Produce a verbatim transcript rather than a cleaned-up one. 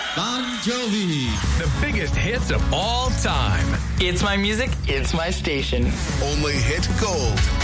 Bon Jovi. The biggest hits of all time. It's my music, it's my station. Only hit gold.